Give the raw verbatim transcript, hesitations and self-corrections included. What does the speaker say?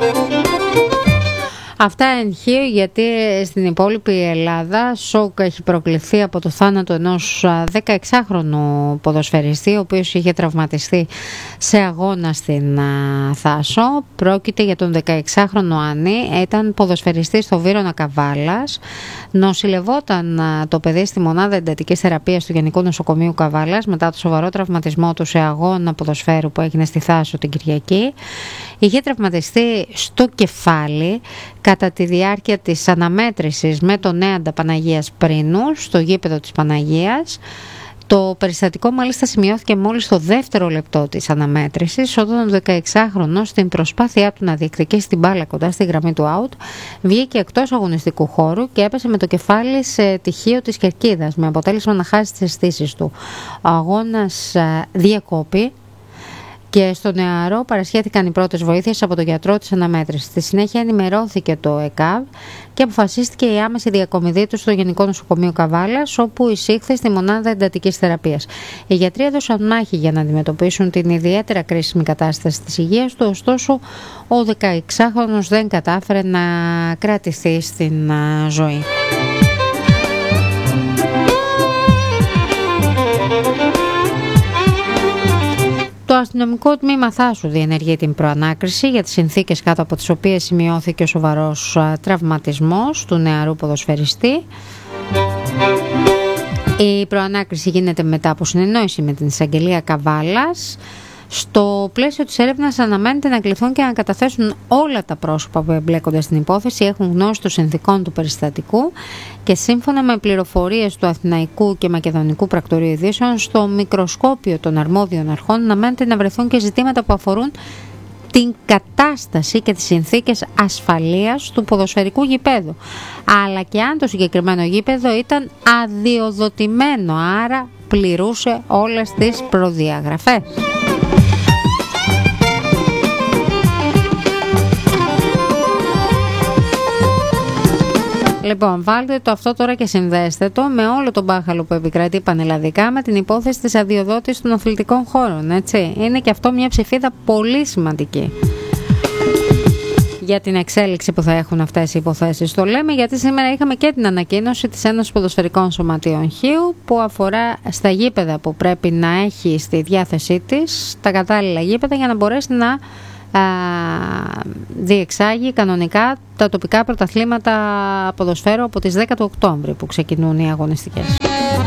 Αυτά εγχείρου γιατί στην υπόλοιπη Ελλάδα σοκ έχει προκληθεί από το θάνατο ενός δεκαεξάχρονου ποδοσφαιριστή, ο οποίος είχε τραυματιστεί σε αγώνα στην Θάσο. Πρόκειται για τον δεκαεξάχρονο Άννη, ήταν ποδοσφαιριστής στο Βύρωνα Καβάλας. Νοσηλευόταν το παιδί στη μονάδα εντατικής θεραπείας του Γενικού Νοσοκομείου Καβάλας μετά το σοβαρό τραυματισμό του σε αγώνα ποδοσφαίρου που έγινε στη Θάσο την Κυριακή. Είχε τραυματιστεί στο κεφάλι κατά τη διάρκεια της αναμέτρησης με τον Νέαντα Παναγίας Πρίνου στο γήπεδο της Παναγίας. Το περιστατικό μάλιστα σημειώθηκε μόλις στο δεύτερο λεπτό της αναμέτρησης, όταν ο δεκαεξάχρονος στην προσπάθειά του να διεκδικήσει την μπάλα κοντά στη γραμμή του out βγήκε εκτός αγωνιστικού χώρου και έπεσε με το κεφάλι σε τυχείο της κερκίδας, με αποτέλεσμα να χάσει τις αισθήσεις του. Ο αγώνας διακόπη και στο νεαρό παρασχέθηκαν οι πρώτες βοήθειες από τον γιατρό της αναμέτρησης. Στη συνέχεια ενημερώθηκε το ΕΚΑΒ και αποφασίστηκε η άμεση διακομιδή του στο Γενικό Νοσοκομείο Καβάλας, όπου εισήχθη στη μονάδα εντατικής θεραπείας. Οι γιατροί έδωσαν μάχη για να αντιμετωπίσουν την ιδιαίτερα κρίσιμη κατάσταση της υγείας του, ωστόσο ο δεκαεξάχρονος δεν κατάφερε να κρατηθεί στην ζωή. Το αστυνομικό τμήμα Θάσου διενεργεί την προανάκριση για τις συνθήκες κάτω από τις οποίες σημειώθηκε ο σοβαρός τραυματισμός του νεαρού ποδοσφαιριστή. Η προανάκριση γίνεται μετά από συνεννόηση με την εισαγγελία Καβάλας. Στο πλαίσιο της έρευνας αναμένεται να κληθούν και να καταθέσουν όλα τα πρόσωπα που εμπλέκονται στην υπόθεση, έχουν γνώση των συνθηκών του περιστατικού και σύμφωνα με πληροφορίες του Αθηναϊκού και Μακεδονικού Πρακτορείου Ειδήσεων, στο μικροσκόπιο των αρμόδιων αρχών αναμένεται να βρεθούν και ζητήματα που αφορούν την κατάσταση και τις συνθήκες ασφαλείας του ποδοσφαιρικού γηπέδου, αλλά και αν το συγκεκριμένο γήπεδο ήταν αδειοδοτημένο, άρα πληρούσε όλες τις προδιαγραφές. Λοιπόν, βάλτε το αυτό τώρα και συνδέστε το με όλο τον μπάχαλο που επικρατεί πανελλαδικά με την υπόθεση της αδειοδότησης των αθλητικών χώρων, έτσι. Είναι και αυτό μια ψηφίδα πολύ σημαντική για την εξέλιξη που θα έχουν αυτές οι υποθέσεις. Το λέμε γιατί σήμερα είχαμε και την ανακοίνωση της Ένωσης Ποδοσφαιρικών Σωματείων Χίου που αφορά στα γήπεδα που πρέπει να έχει στη διάθεσή της, τα κατάλληλα γήπεδα για να μπορέσει να διεξάγει κανονικά τα τοπικά πρωταθλήματα ποδοσφαίρου από τις δέκα του Οκτώβρη που ξεκινούν οι αγωνιστικές.